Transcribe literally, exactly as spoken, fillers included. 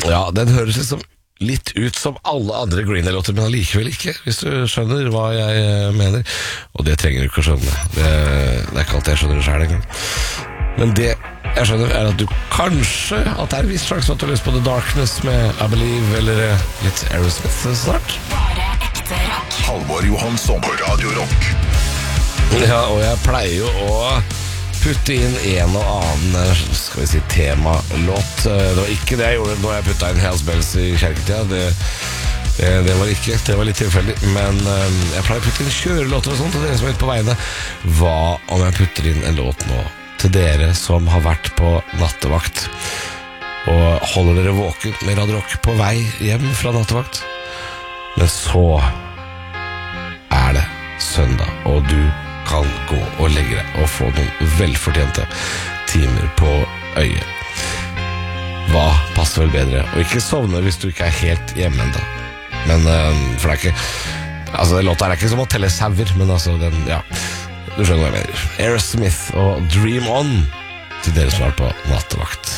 Ja, den høres liksom litt ut som alle andre Green Day-låter, men allikevel ikke, hvis du skjønner hva jeg mener. Og det trenger du ikke å skjønne. Det, det er ikke alltid jeg skjønner det selv engang. Men det jeg skjønner er at du kanskje, at det er en viss slags at du har lyst på The Darkness med I Believe, eller litt Aerosmith snart. Bare ekte rock. Halvor Johansson på Radio Rock. Ja, og jeg pleier jo å putte inn en og annen, skal vi si, temalåt. Det var ikke det jeg gjorde når jeg puttet inn Hells Bells i kjerketida. Det, det, det var ikke, det var litt tilfeldig. Men jeg pleier å putte inn kjørelåter og sånt til dere som er ute på veiene. Hva om jeg putter inn en låt nå til dere som har vært på nattevakt og holder dere våken med Radio Rock på vei hjem fra nattevakt? Men så er det søndag, og du kan gå og legge deg og få noen velfortjente timer på øyet. Hva passer vel bedre? Og ikke sovne hvis du ikke er helt hjemme enda. Men, for det er ikke, altså den låta er ikke som å telle sauer, men altså den, ja, du skjønner hva jeg mener. Aerosmith og Dream On til dere som er på nattevakt.